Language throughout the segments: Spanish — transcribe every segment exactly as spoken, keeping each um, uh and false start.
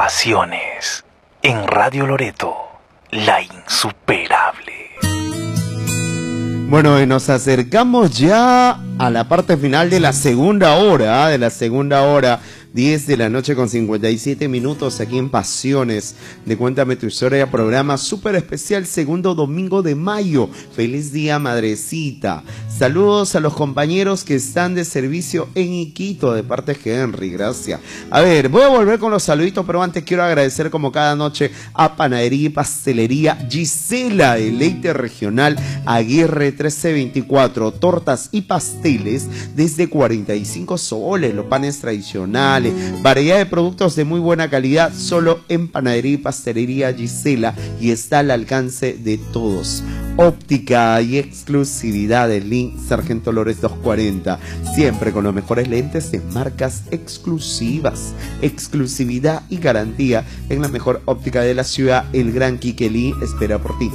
Pasiones en Radio Loreto, la insuperable. Bueno, y nos acercamos ya a la parte final de la segunda hora, de la segunda hora, diez de la noche con cincuenta y siete minutos aquí en Pasiones de Cuéntame tu Historia, programa súper especial, segundo domingo de mayo. Feliz día, madrecita. Saludos a los compañeros que están de servicio en Iquito, de parte de Henry, gracias. A ver, voy a volver con los saluditos, pero antes quiero agradecer como cada noche a Panadería y Pastelería Gisela, Deleite Regional Aguirre trece veinticuatro, tortas y pasteles desde cuarenta y cinco soles, los panes tradicionales, variedad de productos de muy buena calidad, solo en Panadería y Pastelería Gisela, y está al alcance de todos. Óptica y exclusividad del link Sargento Lores doscientos cuarenta, siempre con los mejores lentes de marcas exclusivas, exclusividad y garantía en la mejor óptica de la ciudad. El Gran Quiquelí espera por ti.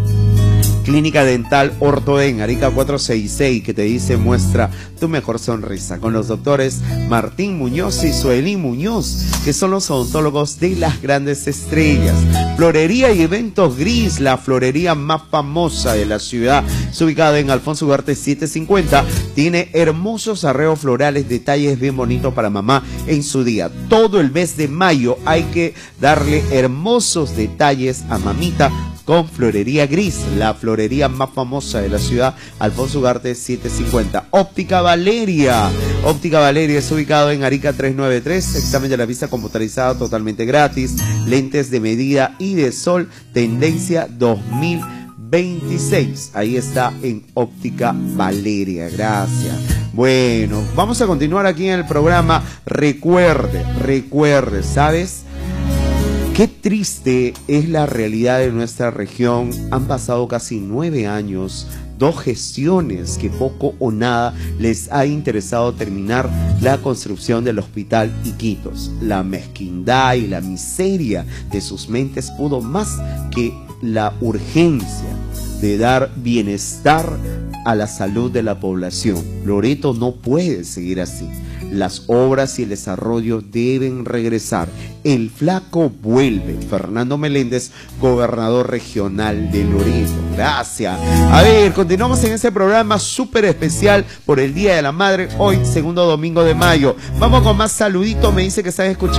Clínica Dental Ortoden, Arica cuatrocientos sesenta y seis, que te dice muestra tu mejor sonrisa, con los doctores Martín Muñoz y Suelí Muñoz, que son los odontólogos de las grandes estrellas. Florería y Eventos Gris, la florería más famosa de la ciudad, es ubicada en Alfonso Ugarte setecientos cincuenta, tiene hermosos arreglos florales, detalles bien bonitos para mamá en su día. Todo el mes de mayo hay que darle hermosos detalles a mamita con Florería Gris, la florería más famosa de la ciudad, Alfonso Ugarte setecientos cincuenta. Óptica Valeria, Óptica Valeria es ubicado en Arica trescientos noventa y tres, examen de la vista computarizado totalmente gratis, lentes de medida y de sol, tendencia dos mil veintiséis, ahí está en Óptica Valeria, gracias. Bueno, vamos a continuar aquí en el programa. Recuerde, recuerde, ¿sabes? Qué triste es la realidad de nuestra región. Han pasado casi nueve años, dos gestiones que poco o nada les ha interesado terminar la construcción del Hospital Iquitos. La mezquindad y la miseria de sus mentes pudo más que la urgencia de dar bienestar a la salud de la población. Loreto no puede seguir así. Las obras y el desarrollo deben regresar. El flaco vuelve. Fernando Meléndez, gobernador regional de Loreto. Gracias. A ver, continuamos en este programa súper especial por el Día de la Madre, hoy, segundo domingo de mayo. Vamos con más saluditos. Me dice que están escuchando